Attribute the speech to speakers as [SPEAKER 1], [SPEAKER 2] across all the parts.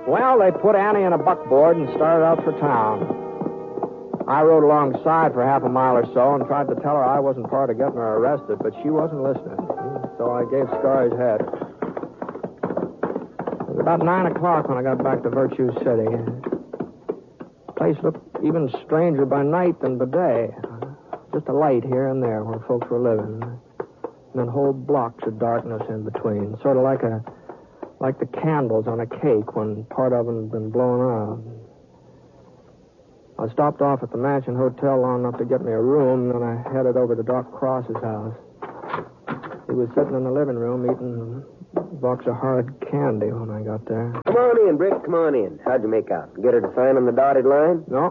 [SPEAKER 1] Well, they put Annie in a buckboard and started out for town. I rode alongside for half a mile or so and tried to tell her I wasn't part of getting her arrested, but she wasn't listening. So I gave Scar his head. It was about 9 o'clock when I got back to Virtue City. The place looked even stranger by night than by day. Just a light here and there where folks were living. And then whole blocks of darkness in between. Sort of like the candles on a cake when part of them had been blown out. I stopped off at the Mansion Hotel long enough to get me a room, and then I headed over to Doc Cross's house. He was sitting in the living room eating a box of hard candy when I got there.
[SPEAKER 2] Come on in, Britt. Come on in. How'd you make out? Get her to sign on the dotted line?
[SPEAKER 1] No.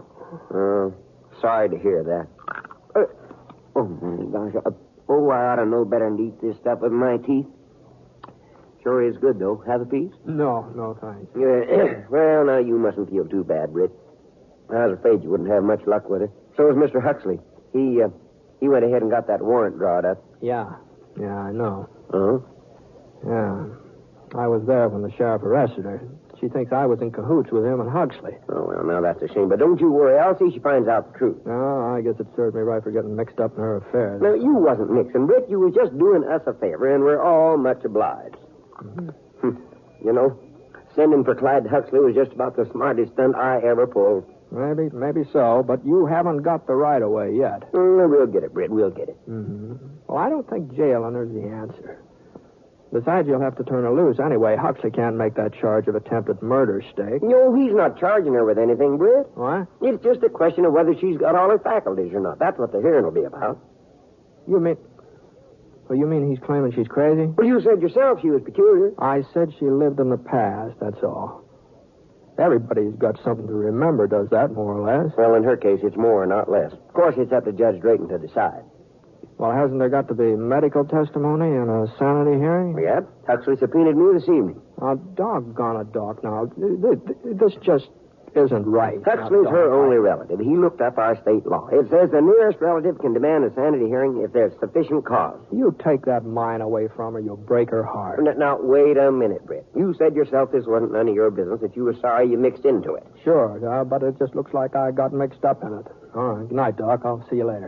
[SPEAKER 2] Sorry to hear that. Oh, my gosh. I ought to know better than to eat this stuff with my teeth. Sure is good, though. Have a piece?
[SPEAKER 1] No, thanks.
[SPEAKER 2] Well, now, you mustn't feel too bad, Britt. I was afraid you wouldn't have much luck with her. So was Mr. Huxley. He went ahead and got that warrant drawn up.
[SPEAKER 1] Yeah, I know.
[SPEAKER 2] Uh-huh.
[SPEAKER 1] Yeah. I was there when the sheriff arrested her. She thinks I was in cahoots with him and Huxley.
[SPEAKER 2] Oh, well, now that's a shame. But don't you worry. I'll see she finds out the truth.
[SPEAKER 1] No, I guess it served me right for getting mixed up in her affairs.
[SPEAKER 2] No, you wasn't mixing, Britt. You was just doing us a favor, and we're all much obliged. Mm-hmm. You know, sending for Clyde Huxley was just about the smartest stunt I ever pulled.
[SPEAKER 1] Maybe so, but you haven't got the right of way yet.
[SPEAKER 2] We'll get it, Britt. We'll get it.
[SPEAKER 1] Mm-hmm. Well, I don't think jail is the answer. Besides, you'll have to turn her loose anyway. Huxley can't make that charge of attempted murder stake.
[SPEAKER 2] No, he's not charging her with anything, Britt.
[SPEAKER 1] What?
[SPEAKER 2] It's just a question of whether she's got all her faculties or not. That's what the hearing will be about.
[SPEAKER 1] You mean he's claiming she's crazy?
[SPEAKER 2] Well, you said yourself she was peculiar.
[SPEAKER 1] I said she lived in the past, that's all. Everybody's got something to remember, does that, more or less?
[SPEAKER 2] Well, in her case, it's more, not less. Of course, it's up to Judge Drayton to decide.
[SPEAKER 1] Well, hasn't there got to be medical testimony and a sanity hearing?
[SPEAKER 2] Yep. Huxley subpoenaed me this evening.
[SPEAKER 1] Doggone it, Doc, now. This just isn't right.
[SPEAKER 2] Huxley's her only relative. He looked up our state law. It says the nearest relative can demand a sanity hearing if there's sufficient cause.
[SPEAKER 1] You take that mine away from her, you'll break her heart.
[SPEAKER 2] Now, wait a minute, Britt. You said yourself this wasn't none of your business, that you were sorry you mixed into it.
[SPEAKER 1] Sure, but it just looks like I got mixed up in it. All right, good night, Doc. I'll see you later.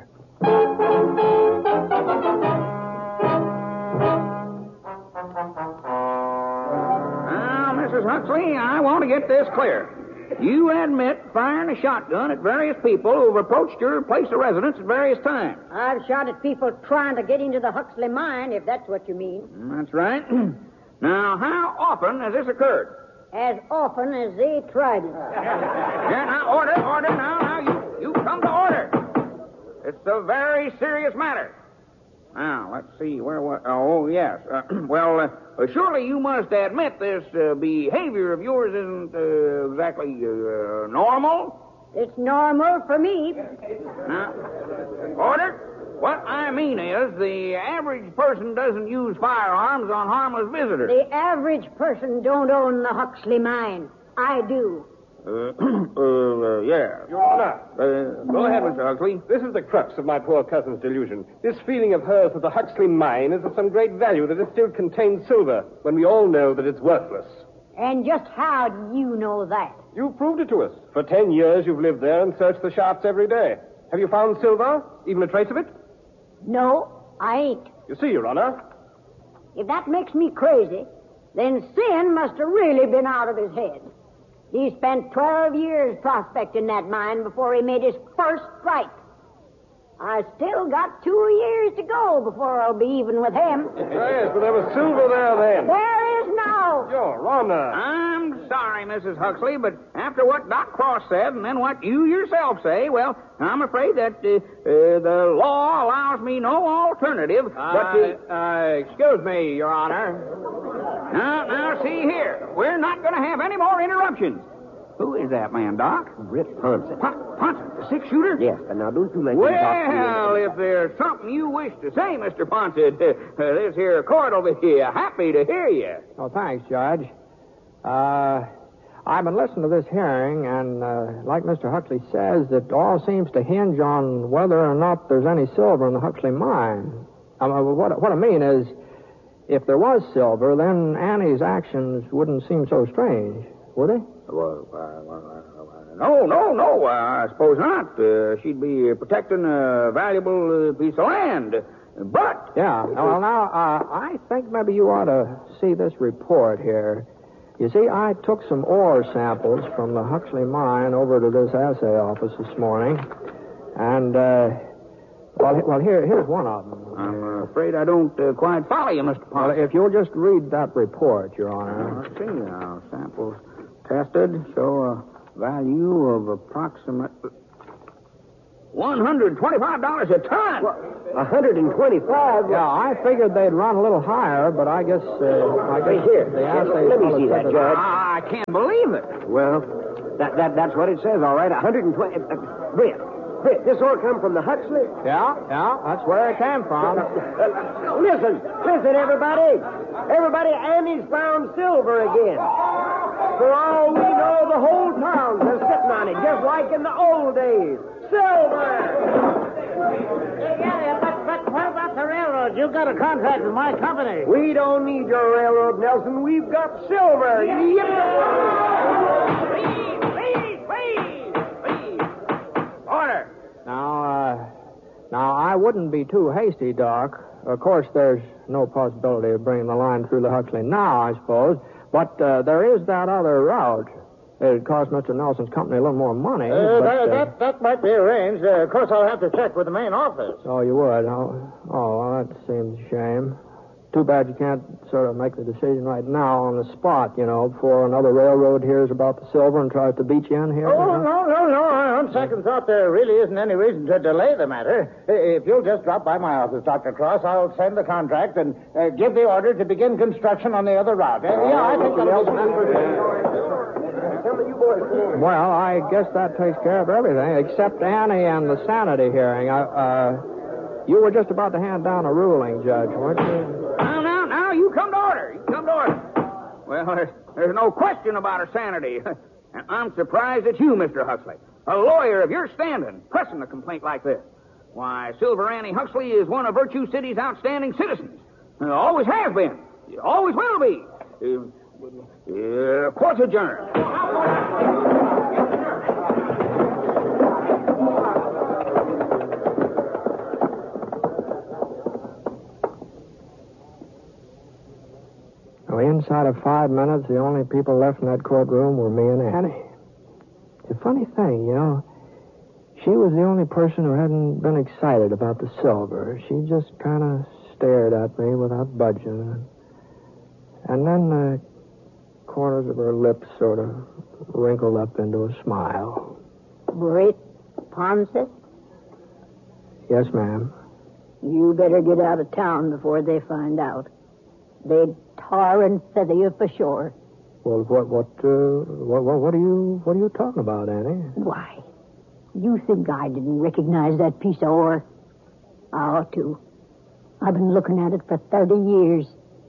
[SPEAKER 3] Now, Mrs. Huxley, I want to get this clear. You admit firing a shotgun at various people who've approached your place of residence at various times.
[SPEAKER 4] I've shot at people trying to get into the Huxley mine, if that's what you mean.
[SPEAKER 3] That's right. Now, how often has this occurred?
[SPEAKER 4] As often as they tried it.
[SPEAKER 3] Yeah, now, order. Now, you come to order. It's a very serious matter. Now, let's see, yes. Surely you must admit this behavior of yours isn't exactly normal?
[SPEAKER 4] It's normal for me.
[SPEAKER 3] Now, order. What I mean is the average person doesn't use firearms on harmless visitors.
[SPEAKER 4] The average person don't own the Huxley mine. I do.
[SPEAKER 3] Yeah.
[SPEAKER 5] Your Honor.
[SPEAKER 3] Go ahead, Mr. Huxley.
[SPEAKER 5] This is the crux of my poor cousin's delusion. This feeling of hers that the Huxley mine is of some great value, that it still contains silver, when we all know that it's worthless.
[SPEAKER 4] And just how do you know that?
[SPEAKER 5] You proved it to us. For 10 years you've lived there and searched the shafts every day. Have you found silver? Even a trace of it?
[SPEAKER 4] No, I ain't.
[SPEAKER 5] You see, Your Honor.
[SPEAKER 4] If that makes me crazy, then Sin must have really been out of his head. He spent 12 years prospecting that mine before he made his first strike. I still got 2 years to go before I'll be even with him.
[SPEAKER 5] Yes, but there was silver there then.
[SPEAKER 4] There is now.
[SPEAKER 5] Your Honor.
[SPEAKER 3] I'm sorry, Mrs. Huxley, but after what Doc Cross said and then what you yourself say, well, I'm afraid that the law allows me no alternative but to...
[SPEAKER 1] Excuse me, Your Honor.
[SPEAKER 3] Now, see here. We're not going to have any more interruptions. Who is that man, Doc?
[SPEAKER 2] Britt Ponson.
[SPEAKER 3] Ponson, the six-shooter?
[SPEAKER 2] Yes, but now don't you let him talk to
[SPEAKER 3] Well,
[SPEAKER 2] you.
[SPEAKER 3] if there's something you wish to say, Mr. Ponson, this here court will be happy to hear you.
[SPEAKER 1] Oh, thanks, Judge. I've been listening to this hearing, and like Mr. Huxley says, it all seems to hinge on whether or not there's any silver in the Huxley mine. What I mean is, if there was silver, then Annie's actions wouldn't seem so strange. Would he?
[SPEAKER 3] No. I suppose not. She'd be protecting a valuable piece of land. But...
[SPEAKER 1] Yeah. Well, now, I think maybe you ought to see this report here. You see, I took some ore samples from the Huxley mine over to this assay office this morning. And, well, here's one of them.
[SPEAKER 3] I'm afraid I don't quite follow you, Mr. Potter.
[SPEAKER 1] Well, if you'll just read that report, Your Honor.
[SPEAKER 3] Let's see now. Samples tested show a value of approximate $125 a ton.
[SPEAKER 2] $125?
[SPEAKER 1] Yeah, I figured they'd run a little higher, but I guess
[SPEAKER 2] here.
[SPEAKER 1] The assay
[SPEAKER 2] Let me see that, Judge.
[SPEAKER 3] I can't believe it.
[SPEAKER 2] Well, that's what it says, all right. 120. Britt, this ore come from the Huxley?
[SPEAKER 1] Yeah, that's where it came from.
[SPEAKER 2] Listen, everybody. Everybody, Annie's found silver again. For all we know, the whole town's been sitting on it, just like in the old days. Silver!
[SPEAKER 6] Yeah, but what about the railroad? You've got a contract with my company.
[SPEAKER 2] We don't need your railroad, Nelson. We've got silver.
[SPEAKER 3] Please. Order.
[SPEAKER 1] Now, I wouldn't be too hasty, Doc. Of course, there's no possibility of bringing the line through the Huxley now, I suppose. But there is that other route. It'd cost Mr. Nelson's company a little more money.
[SPEAKER 6] That might be arranged. Of course, I'll have to check with the main office.
[SPEAKER 1] Oh, you would? Oh, well, that seems a shame. Too bad you can't sort of make the decision right now on the spot, before another railroad hears about the silver and tries to beat you in here.
[SPEAKER 6] Oh, no. On second thought, there really isn't any reason to delay the matter. If you'll just drop by my office, Dr. Cross, I'll send the contract and give the order to begin construction on the other route. I think that'll be
[SPEAKER 1] Well, I guess that takes care of everything, except Annie and the sanity hearing. You were just about to hand down a ruling, Judge, weren't you?
[SPEAKER 3] Now, you come to order. Well, there's no question about her sanity. And I'm surprised at you, Mr. Huxley. A lawyer of your standing, pressing a complaint like this. Why, Silver Annie Huxley is one of Virtue City's outstanding citizens. Always has been. Always will be. Court's adjourned.
[SPEAKER 1] Well, inside of 5 minutes, the only people left in that courtroom were me and Annie. It's a funny thing, She was the only person who hadn't been excited about the silver. She just kind of stared at me without budging. And then the corners of her lips sort of wrinkled up into a smile.
[SPEAKER 4] Britt Ponce?
[SPEAKER 1] Yes, ma'am.
[SPEAKER 4] You better get out of town before they find out. They'd tar and feather you for sure.
[SPEAKER 1] Well, what are you talking about, Annie?
[SPEAKER 4] Why? You think I didn't recognize that piece of ore? I ought to. I've been looking at it for 30 years.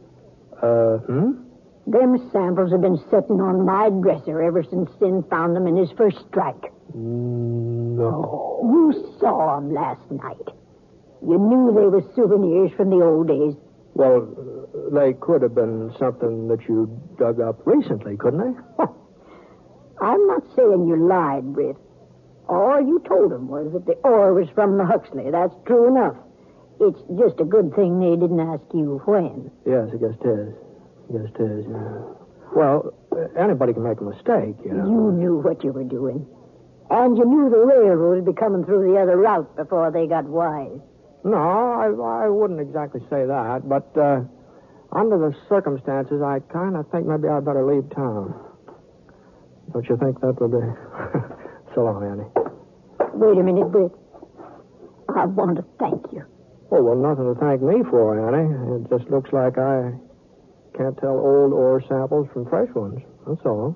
[SPEAKER 4] Them samples have been sitting on my dresser ever since Sin found them in his first strike.
[SPEAKER 1] No.
[SPEAKER 4] You saw them last night. You knew they were souvenirs from the old days.
[SPEAKER 1] Well, they could have been something that you dug up recently, couldn't they?
[SPEAKER 4] I'm not saying you lied, Britt. All you told them was that the ore was from the Huxley. That's true enough. It's just a good thing they didn't ask you when.
[SPEAKER 1] Yes, I guess it is. Yeah. Well, anybody can make a mistake,
[SPEAKER 4] You knew what you were doing. And you knew the railroad would be coming through the other route before they got wise.
[SPEAKER 1] No, I wouldn't exactly say that, but under the circumstances, I kind of think maybe I'd better leave town. Don't you think that would be... So long, Annie.
[SPEAKER 4] Wait a minute, Britt. I want to thank you.
[SPEAKER 1] Oh, well, nothing to thank me for, Annie. It just looks like I can't tell old ore samples from fresh ones. That's all.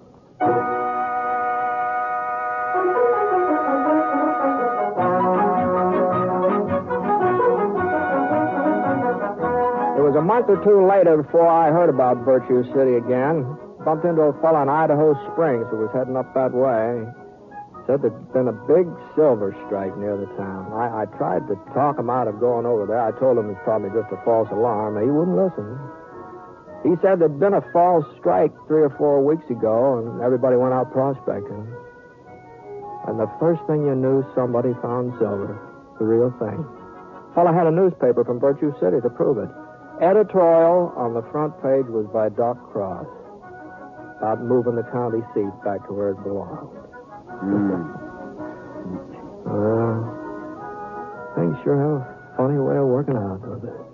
[SPEAKER 1] It was a month or two later before I heard about Virtue City again. Bumped into a fellow in Idaho Springs who was heading up that way. Said there'd been a big silver strike near the town. I tried to talk him out of going over there. I told him it's probably just a false alarm. He wouldn't listen. He said there'd been a false strike 3 or 4 weeks ago, and everybody went out prospecting. And the first thing you knew, somebody found silver. The real thing. Fella had a newspaper from Virtue City to prove it. Editorial on the front page was by Doc Cross about moving the county seat back to where it belonged. Things sure have a funny way of working out, don't they?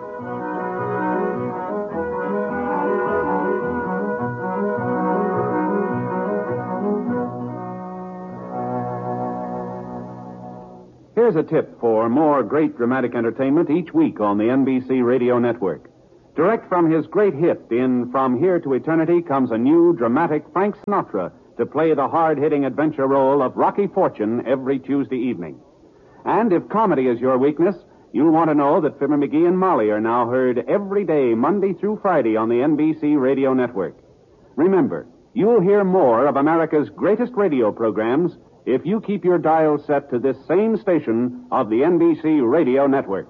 [SPEAKER 7] Here's a tip for more great dramatic entertainment each week on the NBC Radio Network. Direct from his great hit in From Here to Eternity comes a new dramatic Frank Sinatra to play the hard-hitting adventure role of Rocky Fortune every Tuesday evening. And if comedy is your weakness, you'll want to know that Fibber McGee and Molly are now heard every day, Monday through Friday, on the NBC Radio Network. Remember, you'll hear more of America's greatest radio programs if you keep your dial set to this same station of the NBC Radio Network.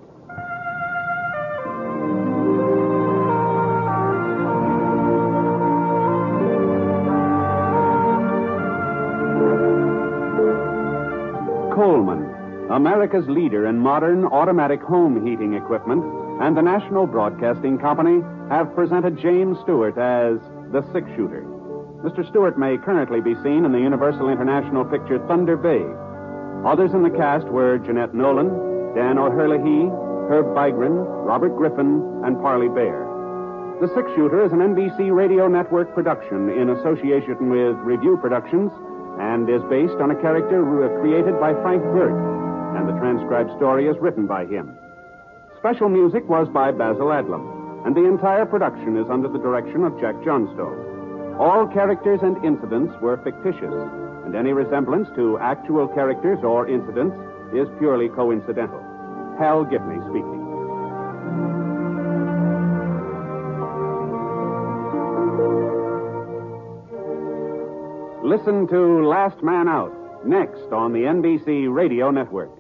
[SPEAKER 7] Coleman, America's leader in modern automatic home heating equipment, and the National Broadcasting Company have presented James Stewart as the six-shooter. Mr. Stewart may currently be seen in the Universal International picture Thunder Bay. Others in the cast were Jeanette Nolan, Dan O'Herlihy, Herb Vigran, Robert Griffin, and Parley Bear. The Six-Shooter is an NBC Radio Network production in association with Review Productions and is based on a character created by Frank Burt, and the transcribed story is written by him. Special music was by Basil Adlam, and the entire production is under the direction of Jack Johnstone. All characters and incidents were fictitious, and any resemblance to actual characters or incidents is purely coincidental. Hal Gibney speaking. Listen to Last Man Out, next on the NBC Radio Network.